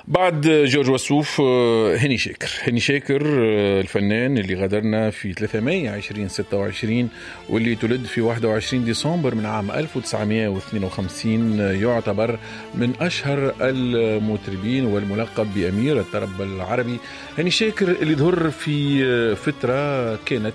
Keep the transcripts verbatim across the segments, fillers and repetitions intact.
بعد جورج وسوف هاني شاكر هاني شاكر الفنان اللي غادرنا في ثلاثة مايو ألفين وستة وعشرين واللي تولد في واحد وعشرين ديسمبر من عام ألف وتسعمائة واثنين وخمسين، يعتبر من أشهر المطربين والملقب بأمير الطرب العربي. هاني شاكر اللي ظهر في فترة كانت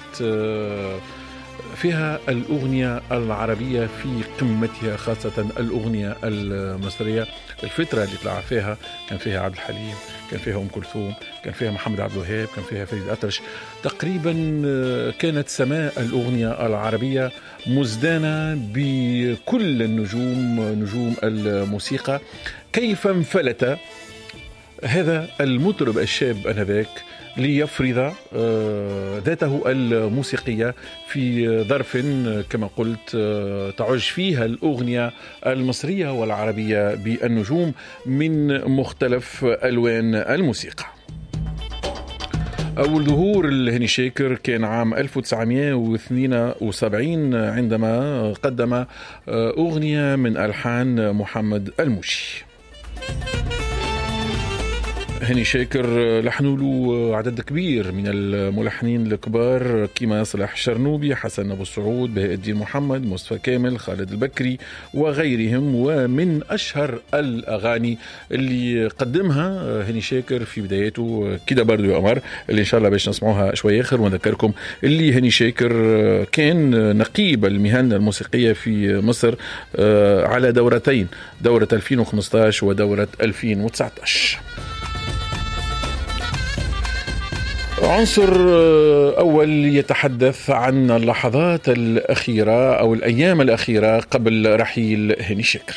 فيها الأغنية العربية في قمتها، خاصة الأغنية المصرية. الفترة اللي طلع فيها كان فيها عبد الحليم، كان فيها أم كلثوم، كان فيها محمد عبد الوهاب، كان فيها فريد الأطرش. تقريبا كانت سماء الأغنية العربية مزدانة بكل النجوم، نجوم الموسيقى. كيف انفلت هذا المطرب الشاب أنذاك ليفرض ذاته الموسيقية في ظرف كما قلت تعج فيها الأغنية المصرية والعربية بالنجوم من مختلف ألوان الموسيقى. أول ظهور لهاني شاكر كان عام ألف وتسعمائة واثنين وسبعين عندما قدم أغنية من ألحان محمد الموشي. هاني شاكر لحنوا له عدد كبير من الملحنين الكبار كما صلاح الشرنوبي، حسن أبو السعود، بهاء الدين محمد، مصطفى كامل، خالد البكري وغيرهم. ومن أشهر الأغاني اللي قدمها هاني شاكر في بداياته كده برضو يا قمر، اللي إن شاء الله باش نسمعوها شوية آخر. ونذكركم اللي هاني شاكر كان نقيب المهن الموسيقية في مصر على دورتين، دورة ألفين وخمسة عشر ودورة ألفين وتسعة عشر. عنصر أول يتحدث عن اللحظات الأخيرة أو الأيام الأخيرة قبل رحيل هاني شاكر.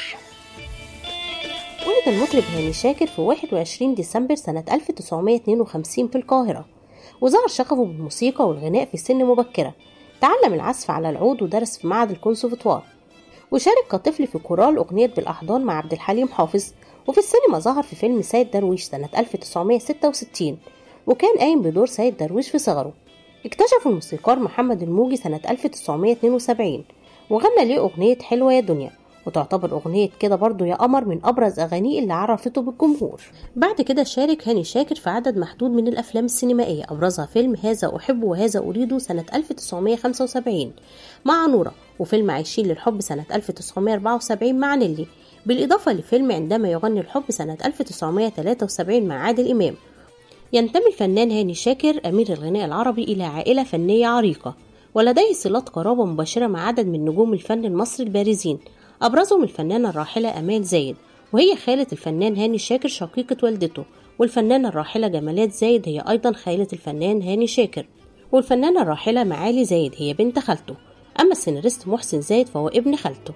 ولد المطرب هاني شاكر في واحد وعشرين ديسمبر سنة ألف وتسعمائة واثنين وخمسين في القاهرة، وظهر شغفه بالموسيقى والغناء في سن مبكرة. تعلم العزف على العود ودرس في معهد الكونسرفتوار، وشارك كطفل في كورال أغنية بالأحضان مع عبد الحليم حافظ. وفي السينما ظهر في فيلم سيد درويش سنة ألف وتسعمائة وستة وستين، وكان قايم بدور سيد درويش في صغره. اكتشف الموسيقار محمد الموجي سنة ألف وتسعمائة واثنين وسبعين وغنى ليه أغنية حلوة يا دنيا، وتعتبر أغنية كده برضو يا قمر من أبرز أغانيه اللي عرفته بالجمهور. بعد كده شارك هاني شاكر في عدد محدود من الأفلام السينمائية، أبرزها فيلم هذا أحب وهذا أريد سنة ألف وتسعمائة وخمسة وسبعين مع نورة، وفيلم عايشين للحب سنة ألف وتسعمائة وأربعة وسبعين مع نيلي، بالإضافة لفيلم عندما يغني الحب سنة ألف وتسعمائة وثلاثة وسبعين مع عادل إمام. ينتمي الفنان هاني شاكر أمير الغناء العربي إلى عائلة فنية عريقة، ولديه صلات قرابة مباشرة مع عدد من نجوم الفن المصري البارزين، أبرزهم الفنانة الراحلة أمال زايد، وهي خالة الفنان هاني شاكر شقيقة والدته، والفنانة الراحلة جمالات زايد هي أيضا خالة الفنان هاني شاكر، والفنانة الراحلة معالي زايد هي بنت خالته، أما السيناريست محسن زايد فهو ابن خالته.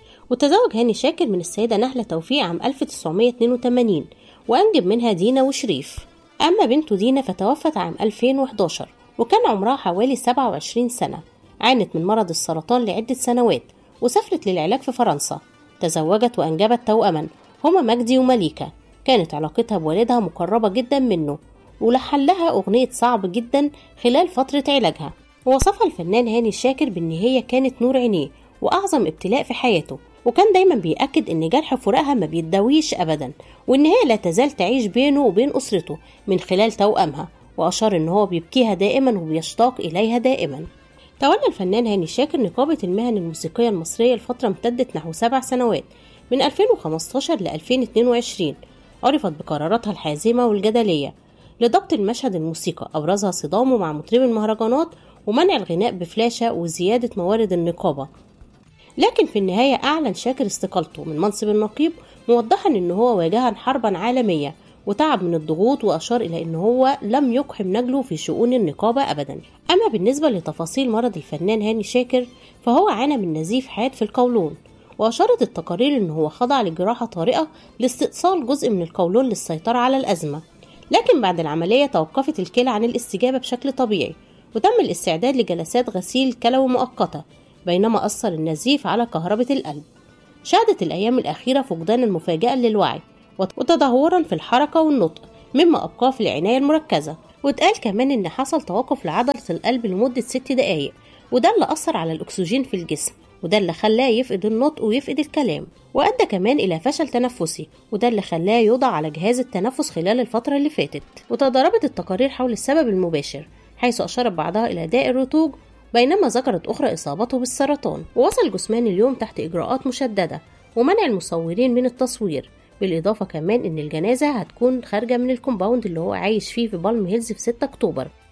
وتزوج هاني شاكر من السيدة نهلة توفيق عام ألف وتسعمائة واثنين وثمانين، وأنجب منها دينا وشريف. أما بنته دينا فتوفت عام ألفين وأحد عشر وكان عمرها حوالي سبعة وعشرين سنة. عانت من مرض السرطان لعدة سنوات وسافرت للعلاج في فرنسا. تزوجت وأنجبت توأما هما مجدي ومليكة. كانت علاقتها بوالدها مقربة جدا منه، ولحن لها أغنية صعب جدا خلال فترة علاجها. ووصفها الفنان هاني شاكر بأن هي كانت نور عينيه وأعظم ابتلاء في حياته، وكان دايما بيأكد ان جرح فراقها ما بيتداويش ابدا، وان هي لا تزال تعيش بينه وبين اسرته من خلال توأمها، واشار ان هو بيبكيها دائما وبيشتاق اليها دائما. تولى الفنان هاني شاكر نقابة المهن الموسيقية المصرية لفترة امتدت نحو سبع سنوات من ألفين وخمسة عشر ل ألفين واثنين وعشرين، عرفت بقراراتها الحازمة والجدلية لضبط المشهد الموسيقى، ابرزها صدامه مع مطربي المهرجانات ومنع الغناء بفلاشة وزيادة موارد النقابة. لكن في النهاية أعلن شاكر استقالته من منصب النقيب، موضحا أن هو واجه حربا عالمية وتعب من الضغوط، وأشار إلى أن هو لم يقحم نجله في شؤون النقابة أبدا. أما بالنسبة لتفاصيل مرض الفنان هاني شاكر فهو عانى من نزيف حاد في القولون، وأشارت التقارير أنه هو خضع لجراحة طارئة لاستئصال جزء من القولون للسيطرة على الأزمة، لكن بعد العملية توقفت الكلى عن الاستجابة بشكل طبيعي، وتم الاستعداد لجلسات غسيل كلوي مؤقتة، بينما أثر النزيف على كهربة القلب. شهدت الأيام الأخيرة فقدان المفاجئة للوعي وتدهورا في الحركة والنطق، مما أبقاه في العناية المركزة. واتقال كمان إن حصل توقف لعضلة القلب لمدة ست دقايق، وده اللي أثر على الأكسجين في الجسم، وده اللي خلاه يفقد النطق ويفقد الكلام، وأدى كمان إلى فشل تنفسي، وده اللي خلاه يوضع على جهاز التنفس خلال الفترة اللي فاتت. وتضاربت التقارير حول السبب المباشر، حيث أشارت بعضها إلى داء الرتوج، بينما ذكرت أخرى إصابته بالسرطان. ووصل جثمان اليوم تحت إجراءات مشددة ومنع المصورين من التصوير، بالإضافة كمان إن الجنازة هتكون خارجة من الكومباوند اللي هو عايش فيه في بالم هيلز في ستة أكتوبر.